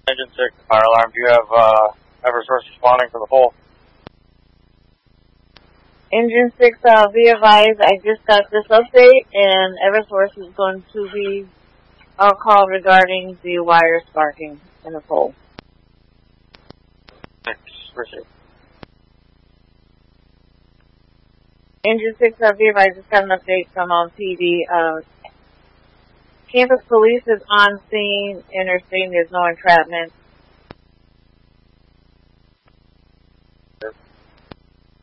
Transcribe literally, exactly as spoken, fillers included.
Engine six, fire alarm. Do you have uh, Eversource responding for the pole? Engine six, uh, be advised, I just got this update, and Eversource is going to be on call regarding the wire sparking in the pole. Six, received. Engine six, uh, be advised, just got an update from um, P D. Uh, campus police is on scene, and they're saying there's no entrapment.